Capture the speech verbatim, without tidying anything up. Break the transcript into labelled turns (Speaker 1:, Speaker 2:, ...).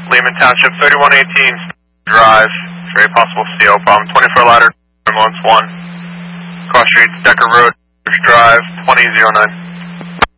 Speaker 1: Lehman Township, thirty-one eighteen Drive, very possible C O bomb, twenty-four ladder, ambulance one. Cross Street, Decker Road, Drive, twenty oh nine.